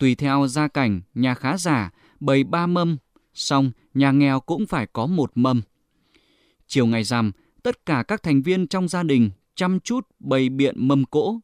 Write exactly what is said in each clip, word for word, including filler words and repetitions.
Tùy theo gia cảnh, nhà khá giả bày ba mâm, xong nhà nghèo cũng phải có một mâm. Chiều ngày rằm, tất cả các thành viên trong gia đình chăm chút bày biện mâm cỗ.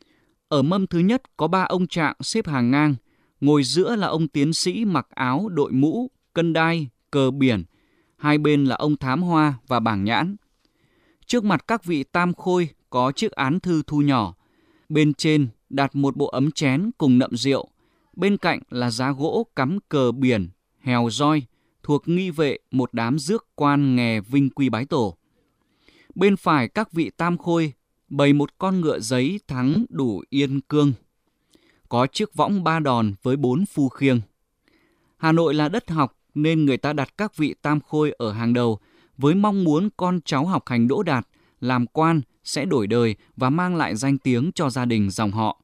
Ở mâm thứ nhất có ba ông trạng xếp hàng ngang, ngồi giữa là ông tiến sĩ mặc áo đội mũ, cân đai, cờ biển, hai bên là ông thám hoa và bảng nhãn. Trước mặt các vị tam khôi có chiếc án thư thu nhỏ, bên trên đặt một bộ ấm chén cùng nậm rượu, bên cạnh là giá gỗ cắm cờ biển, hèo roi, thuộc nghi vệ một đám rước quan nghè vinh quy bái tổ. Bên phải các vị tam khôi bày một con ngựa giấy thắng đủ yên cương, có chiếc võng ba đòn với bốn phu khiêng. Hà Nội là đất học nên người ta đặt các vị tam khôi ở hàng đầu với mong muốn con cháu học hành đỗ đạt, làm quan sẽ đổi đời và mang lại danh tiếng cho gia đình dòng họ.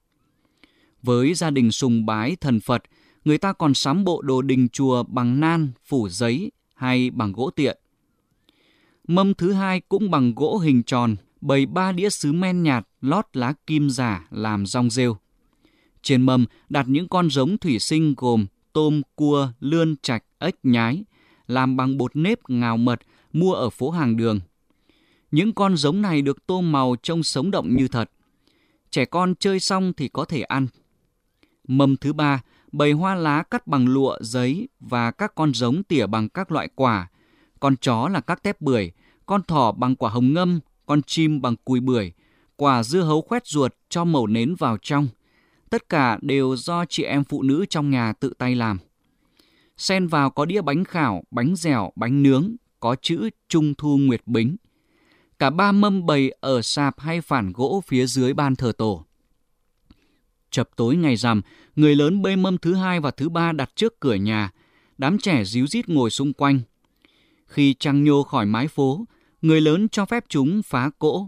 Với gia đình sùng bái thần Phật, người ta còn sắm bộ đồ đình chùa bằng nan, phủ giấy hay bằng gỗ tiện. Mâm thứ hai cũng bằng gỗ hình tròn, bày ba đĩa sứ men nhạt lót lá kim giả làm rong rêu. Trên mâm đặt những con giống thủy sinh gồm tôm, cua, lươn, trạch, ếch, nhái, làm bằng bột nếp ngào mật mua ở phố hàng đường. Những con giống này được tô màu trông sống động như thật. Trẻ con chơi xong thì có thể ăn. Mâm thứ ba bày hoa lá cắt bằng lụa, giấy và các con giống tỉa bằng các loại quả. Con chó là các tép bưởi, con thỏ bằng quả hồng ngâm, con chim bằng cùi bưởi, quả dưa hấu khoét ruột cho mẩu nến vào trong. Tất cả đều do chị em phụ nữ trong nhà tự tay làm. Xen vào có đĩa bánh khảo, bánh dẻo, bánh nướng, có chữ Trung Thu Nguyệt Bính. Cả ba mâm bày ở sạp hay phản gỗ phía dưới ban thờ tổ. Chập tối ngày rằm, người lớn bê mâm thứ hai và thứ ba đặt trước cửa nhà, đám trẻ ríu rít ngồi xung quanh. Khi trăng nhô khỏi mái phố, người lớn cho phép chúng phá cỗ.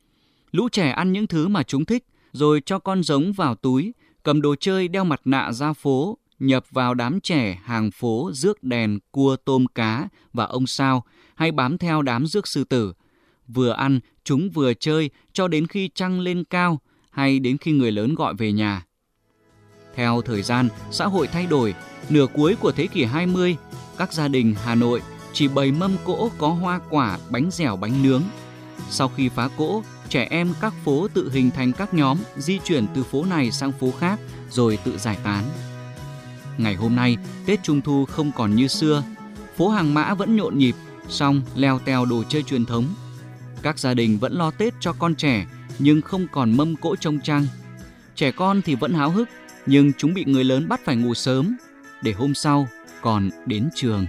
Lũ trẻ ăn những thứ mà chúng thích, rồi cho con giống vào túi, cầm đồ chơi đeo mặt nạ ra phố, nhập vào đám trẻ hàng phố rước đèn, cua, tôm, cá và ông sao, hay bám theo đám rước sư tử. Vừa ăn, chúng vừa chơi cho đến khi trăng lên cao, hay đến khi người lớn gọi về nhà. Theo thời gian, xã hội thay đổi, nửa cuối của thế kỷ hai mươi, các gia đình Hà Nội chỉ bày mâm cỗ có hoa quả, bánh dẻo, bánh nướng. Sau khi phá cỗ, trẻ em các phố tự hình thành các nhóm, di chuyển từ phố này sang phố khác, rồi tự giải tán. Ngày hôm nay, Tết Trung Thu không còn như xưa. Phố Hàng Mã vẫn nhộn nhịp, song leo teo đồ chơi truyền thống. Các gia đình vẫn lo Tết cho con trẻ, nhưng không còn mâm cỗ trông trăng. Trẻ con thì vẫn háo hức, nhưng chúng bị người lớn bắt phải ngủ sớm, để hôm sau còn đến trường.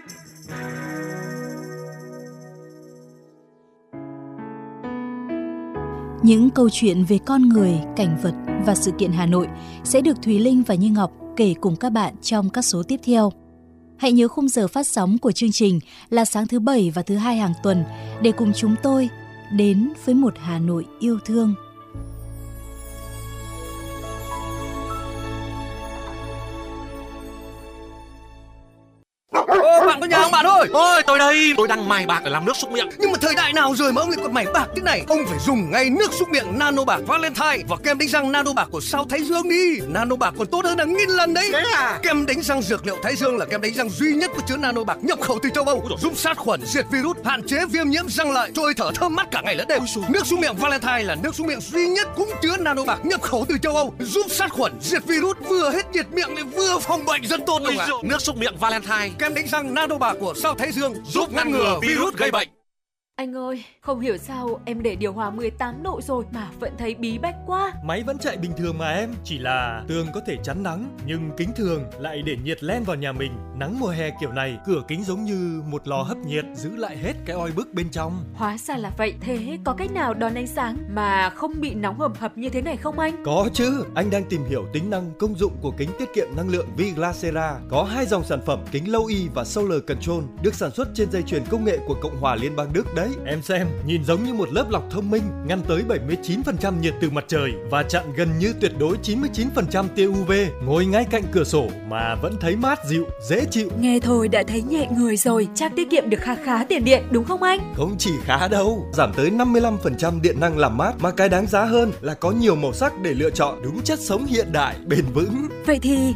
Những câu chuyện về con người, cảnh vật và sự kiện Hà Nội sẽ được Thùy Linh và Như Ngọc kể cùng các bạn trong các số tiếp theo. Hãy nhớ khung giờ phát sóng của chương trình là sáng thứ Bảy và thứ Hai hàng tuần để cùng chúng tôi đến với một Hà Nội yêu thương. Ô, bạn có nhà không bạn ơi? Ôi, tôi đây, tôi đang mài bạc để làm nước súc miệng. Nhưng mà thời đại nào rồi mà ông lại còn mài bạc thế này? Ông phải dùng ngay nước súc miệng Nano Bạc Valentine và kem đánh răng Nano Bạc của Sao Thái Dương đi. Nano Bạc còn tốt hơn hàng nghìn lần đấy. Thế à? Kem đánh răng dược liệu Thái Dương là kem đánh răng duy nhất có chứa Nano Bạc nhập khẩu từ châu Âu, giúp sát khuẩn, diệt virus, hạn chế viêm nhiễm răng lợi, trôi thở thơm mát cả ngày lẫn đêm. Nước súc miệng Valentine là nước súc miệng duy nhất cũng chứa Nano Bạc nhập khẩu từ châu Âu, giúp sát khuẩn, diệt virus, vừa hết nhiệt miệng lại vừa phòng bệnh rất tốt luôn ạ. Nước súc miệng Valentine, kem đánh răng Nano Bạc của Sao Thái Dương giúp ngăn ngừa virus gây bệnh. Anh ơi, không hiểu sao em để điều hòa mười tám độ rồi mà vẫn thấy bí bách quá. Máy vẫn chạy bình thường mà em, chỉ là tường có thể chắn nắng, nhưng kính thường lại để nhiệt len vào nhà mình. Nắng mùa hè kiểu này, cửa kính giống như một lò hấp nhiệt, giữ lại hết cái oi bức bên trong. Hóa ra là vậy, thế có cách nào đón ánh sáng mà không bị nóng hầm hập như thế này không anh? Có chứ, anh đang tìm hiểu tính năng công dụng của kính tiết kiệm năng lượng Viglasera. Có hai dòng sản phẩm kính Low E và Solar Control được sản xuất trên dây chuyền công nghệ của Cộng hòa Liên bang Đức đấy. Em xem, nhìn giống như một lớp lọc thông minh, ngăn tới bảy mươi chín phần trăm nhiệt từ mặt trời và chặn gần như tuyệt đối chín mươi chín phần trăm tia u vê. Ngồi ngay cạnh cửa sổ mà vẫn thấy mát dịu, dễ chịu. Nghe thôi đã thấy nhẹ người rồi, chắc tiết kiệm được khá khá tiền điện đúng không anh? Không chỉ khá đâu, giảm tới năm mươi lăm phần trăm điện năng làm mát, mà cái đáng giá hơn là có nhiều màu sắc để lựa chọn, đúng chất sống hiện đại, bền vững. Vậy thì